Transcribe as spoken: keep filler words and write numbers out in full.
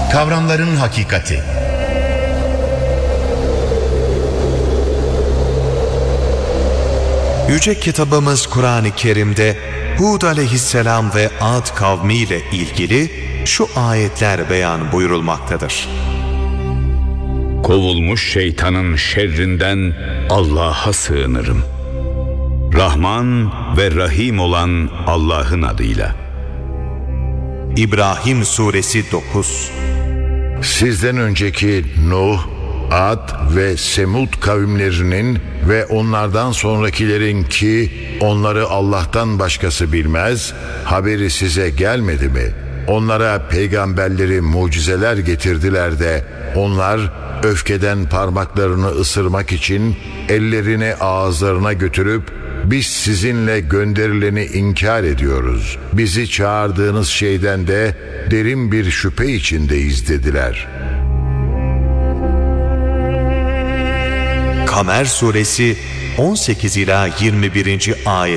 Kavramların hakikati. Yüce kitabımız Kur'an-ı Kerim'de Hud aleyhisselam ve Ad kavmi ile ilgili şu ayetler beyan buyurulmaktadır. Kovulmuş şeytanın şerrinden Allah'a sığınırım. Rahman ve Rahim olan Allah'ın adıyla. İbrahim Suresi dokuz. Sizden önceki Nuh, Ad ve Semud kavimlerinin ve onlardan sonrakilerin ki onları Allah'tan başkası bilmez, haberi size gelmedi mi? Onlara peygamberleri mucizeler getirdiler de onlar öfkeden parmaklarını ısırmak için ellerini ağızlarına götürüp biz sizinle gönderileni inkar ediyoruz. Bizi çağırdığınız şeyden de derin bir şüphe içindeyiz dediler. Kamer Suresi on sekiz ila yirmi birinci ayet.